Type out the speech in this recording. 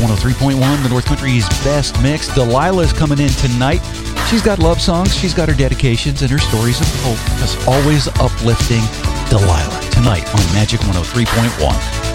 103.1, the North Country's best mix. Delilah's coming in tonight. She's got love songs, she's got her dedications, and her stories of hope. As always, uplifting Delilah tonight on Magic 103.1.